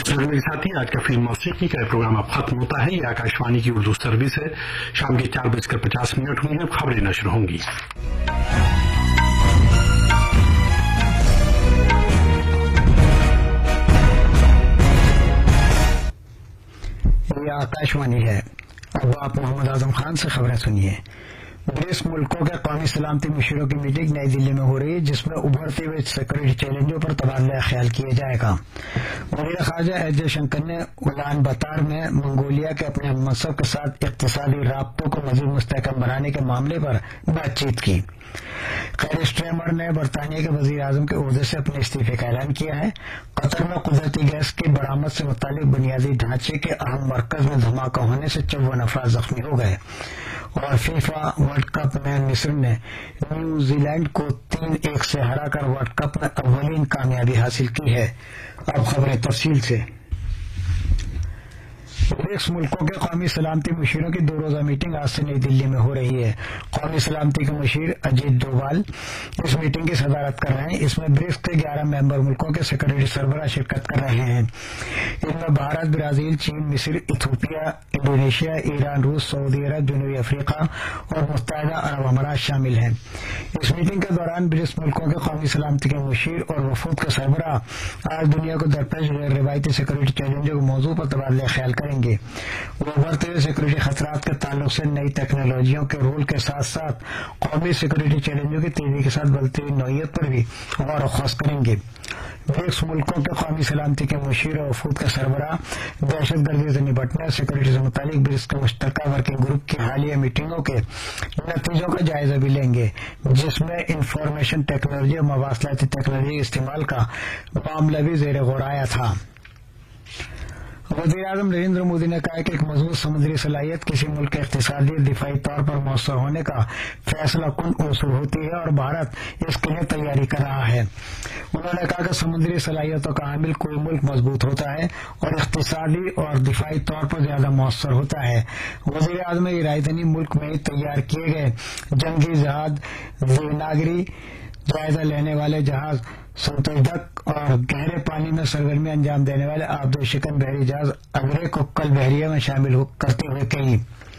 मेरे साथी, आज का फिल्म मौसीकी का प्रोग्राम अब खत्म होता है। ये आकाशवाणी की उर्दू सर्विस है। शाम के 4:50 हुई हैं। खबरें नश्र होंगी। ये आकाशवाणी है। अब आप मोहम्मद आजम खान से खबरें सुनिए। ब्रिक्स मुल्कों के कौमी सलामती मुशीरों की मीटिंग नई दिल्ली में हो रही है, जिसमें उभरते हुए सिक्योरिटी चैलेंजों पर तबादला ख्याल किया जाएगा। वज़ीर ख़ारजा एस जयशंकर ने उलान बतार में मंगोलिया के अपने मसब के साथ इक़्तिसादी राब्तों को मज़ीद मुस्तहकम बनाने के मामले पर बातचीत की। कैर स्टारमर ने बरतानिया के वज़ीर आज़म के ओहदे से अपने इस्तीफे का ऐलान किया है। कतर में कुदरती गैस की बरामद से मुतालिक बुनियादी ढांचे के अहम मरकज में धमाका होने से 54 अफराद जख्मी हो गए। और फीफा वर्ल्ड कप में मिस्र ने न्यूजीलैंड को 3-1 से हराकर वर्ल्ड कप में अव्वलीन कामयाबी हासिल की है। अब खबरें तफसील से। ब्रिक्स मुल्कों के कौमी सलामती मुशीरों की 2 रोजा मीटिंग आज से नई दिल्ली में हो रही है। कौमी सलामती के मुशीर अजीत डोभाल इस मीटिंग की सदारत कर रहे हैं। इसमें ब्रिक्स के 11 मेंबर मुल्कों के सिक्योरिटी सरबराह शिरकत कर रहे हैं। इनमें भारत, ब्राजील, चीन, मिस्र, इथियोपिया, इंडोनेशिया, ईरान, रूस, सऊदी अरब, जनूबी अफ्रीका और मुत्तहिदा अरब अमारात शामिल हैं। इस मीटिंग के दौरान ब्रिक्स मुल्कों के कौमी सलामती के मुशीर और वफूद के सरबराह आज दुनिया को दरपेश गैर रिवायती सिक्योरिटी चैलेंजों के मौजू पर तबादला ख्याल करेंगे। वो उभरते हुए सिक्योरिटी खतरात के ताल्लुक से नई टेक्नोलॉजियों के रोल के साथ साथ कौमी सिक्योरिटी चैलेंजों की तेजी के साथ बढ़ती हुई नौयत पर भी गौर ख़ौस करेंगे। ब्रिक्स मुल्कों के कौमी सलामती के मुशीर और वफूद के सरबराह दहशतगर्दी से निपटने और सिक्योरिटी से मुतालिक ब्रिक्स के मुश्तरका वर्किंग ग्रुप की हालिया मीटिंगों के नतीजों का जायजा भी लेंगे, जिसमें इंफॉर्मेशन टेक्नोलॉजी और मवासलाती टेक्नोलॉजी के इस्तेमाल का मामला भी ज़ेर गौर आया था। वज़ीर आज़म नरेंद्र मोदी ने कहा कि एक मजबूत समुद्री सलाहियत किसी मुल्क के इक़्तिसादी और दिफाई तौर पर मौसर होने का फैसला कुन उसूल होती है और भारत इसके लिए तैयारी कर रहा है। उन्होंने कहा कि समुद्री सलाहियतों का हामिल कोई मुल्क मजबूत होता है और इक़्तिसादी और दिफाई तौर पर ज्यादा मौसर होता है। वज़ीर आज़म ने राजधानी मुल्क में तैयार किए गए जंगी जहाज देवनागरी, जायजा लेने वाले जहाज संतोषदक और गहरे पानी में सरगर्मी अंजाम देने वाले आबदोशिकन बहरी जहाज अगरे को कल बहरिया में शामिल करते हुए कही।